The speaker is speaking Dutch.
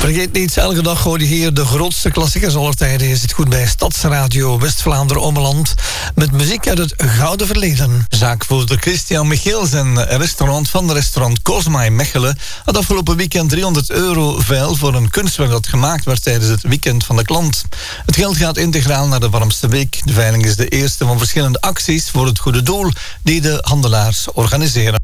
Vergeet niet, elke dag hoor je hier de grootste klassiekers aller tijden. Je zit goed bij Stadsradio West-Vlaanderen-Ommeland met muziek uit het gouden verleden. Zaakvoerder Christian Michiels en restaurant van restaurant Cosma in Mechelen had afgelopen weekend €300 veil voor een kunstwerk dat gemaakt werd tijdens het weekend van de klant. Het geld gaat integraal naar de Warmste Week. De veiling is de eerste van verschillende acties voor het goede doel die de handelaars organiseren.